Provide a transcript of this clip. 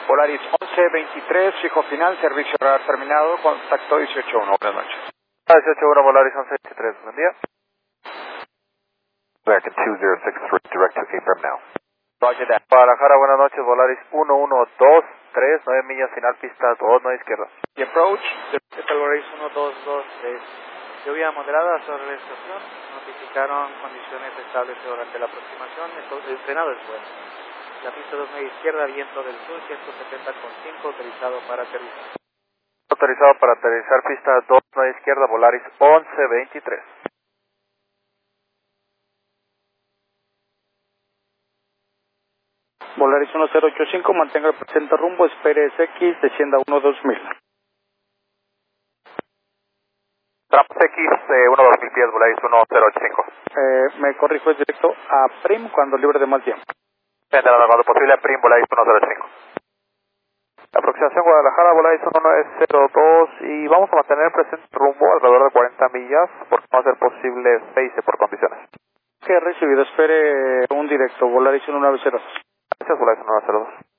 Volaris 1123, fijo final, servicio radar terminado, contacto 181, buenas noches. 181, Volaris 1123, buen día. American 2063, direct to AFIRM now. Roger that. Guadalajara, buenas noches, Volaris 1123, 9 millas, final pista 2, no izquierda. Y approach. Volaris 1223, lluvia moderada sobre la estación, notificaron condiciones estables durante la aproximación, entonces frenado el vuelo. La pista 2 media izquierda, viento del sur, 170,5, autorizado para aterrizar. Autorizado para aterrizar, pista 2, no izquierda, Volaris 1123. Volaris 1085, mantenga el presente rumbo, espere SX, descienda 12000. Trap X, 1-2000 pies, Volaris 1085. Me corrijo, es directo a PRIM cuando libre de mal tiempo. Entre la cuando posible, PRIM, Volaris 105. Aproximación Guadalajara, Volaris 1902 y vamos a mantener el presente rumbo alrededor de 40 millas porque no va a ser posible face por condiciones. Que recibido, espere un directo, Volaris 1902. Gracias, Volaris 1902.